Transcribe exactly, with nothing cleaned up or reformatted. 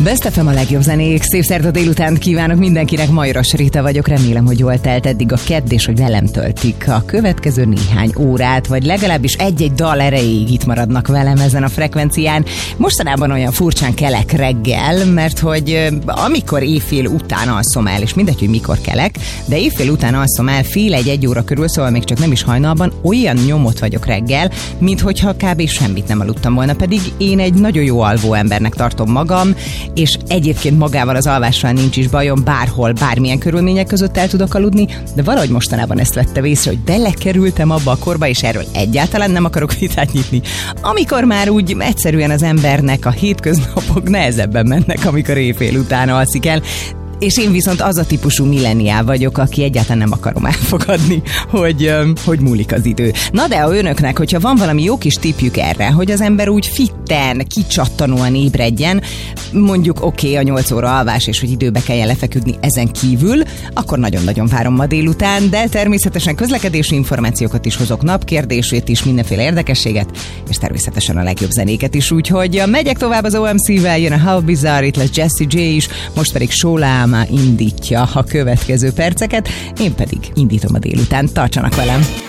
Best ef em a legjobb zenék. Szép szerda délután kívánok mindenkinek, Majros Rita vagyok. Remélem, hogy jól telt eddig a kedd, és hogy velem töltik a következő néhány órát, vagy legalábbis egy-egy dal erejéig itt maradnak velem ezen a frekvencián. Mostanában olyan furcsán kelek reggel, mert hogy amikor éjfél után alszom el, és mindegy, hogy mikor kelek, de éjfél után alszom el fél egy-egy óra körül, szóval még csak nem is hajnalban, olyan nyomot vagyok reggel, mint hogyha kb. Semmit nem aludtam volna, pedig én egy nagyon jó alvó embernek tartom magam, és egyébként magával az alvással nincs is bajom, bárhol, bármilyen körülmények között el tudok aludni, de valahogy mostanában ezt vettem észre, hogy belekerültem abba a korba, és erről egyáltalán nem akarok vitát nyitni. Amikor már úgy egyszerűen az embernek a hétköznapok nehezebben mennek, amikor éjfél után alszik el, és én viszont az a típusú milleniál vagyok, aki egyáltalán nem akarom elfogadni, hogy, hogy múlik az idő. Na de a önöknek, hogyha van valami jó kis tippjük erre, hogy az ember úgy fitten, kicsattanóan ébredjen, mondjuk oké, okay, a nyolc óra alvás, és hogy időbe kelljen lefeküdni ezen kívül, akkor nagyon-nagyon várom ma délután, de természetesen közlekedési információkat is hozok, napkérdését is, mindenféle érdekességet, és természetesen a legjobb zenéket is, úgyhogy megyek tovább az o em cé-vel, jön a How Bizarre, itt lesz Jessie J is, most pedig Sólám indítja a következő perceket, én pedig indítom a délután. Tartsanak velem!